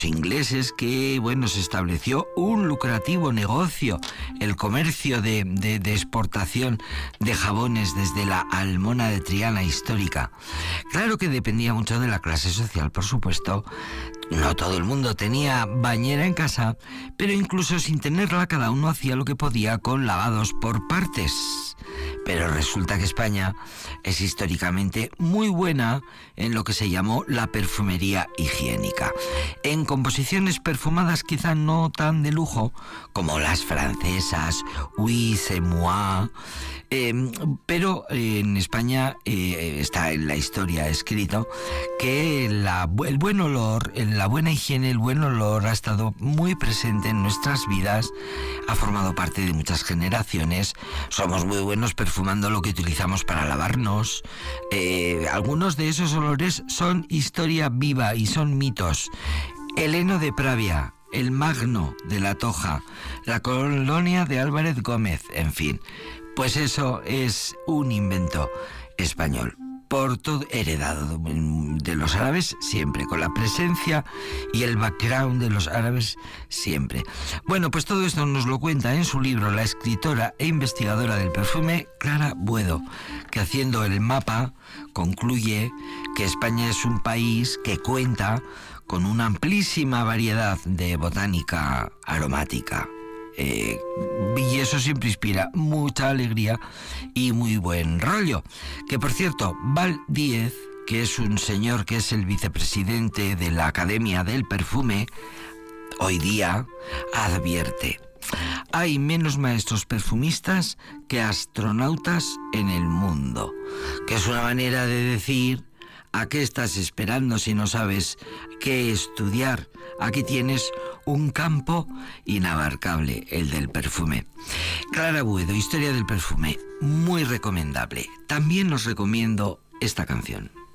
ingleses que, bueno, se estableció un lucrativo negocio, el comercio de exportación de jabones desde la Almona de Triana histórica. Claro que dependía mucho de la clase social, por supuesto. No todo el mundo tenía bañera en casa, pero incluso sin tenerla cada uno hacía lo que podía con lavados por partes. Pero resulta que España es históricamente muy buena en lo que se llamó la perfumería higiénica. En composiciones perfumadas quizá no tan de lujo como las francesas, Oui, c'est moi, pero en España está en la historia escrito que el buen olor, la buena higiene, el buen olor ha estado muy presente en nuestras vidas, ha formado parte de muchas generaciones. Somos muy buenos perfumando lo que utilizamos para lavarnos. Algunos de esos olores son historia viva y son mitos. El heno de Pravia, el Magno de La Toja, la colonia de Álvarez Gómez, en fin. Pues eso es un invento español, por todo heredado de los árabes siempre, con la presencia y el background de los árabes siempre. Bueno, pues todo esto nos lo cuenta en su libro la escritora e investigadora del perfume Clara Buedo, que haciendo el mapa concluye que España es un país que cuenta con una amplísima variedad de botánica aromática. Y eso siempre inspira mucha alegría y muy buen rollo. Que por cierto, Val Díez, que es un señor que es el vicepresidente de la Academia del Perfume, hoy día advierte: hay menos maestros perfumistas que astronautas en el mundo. Que es una manera de decir: ¿a qué estás esperando si no sabes qué estudiar? Aquí tienes un campo inabarcable, el del perfume. Clara Buedo, Historia del perfume, muy recomendable. También os recomiendo esta canción.